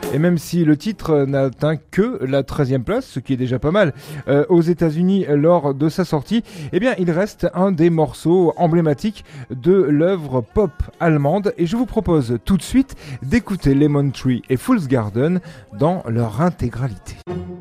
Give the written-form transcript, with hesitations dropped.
Et même si le titre n'atteint que la 13e place, ce qui est déjà pas mal, aux États-Unis lors de sa sortie, eh bien, il reste un des morceaux emblématiques de l'œuvre pop allemande. Et je vous propose tout de suite d'écouter Lemon Tree et Fool's Garden dans leur intégralité.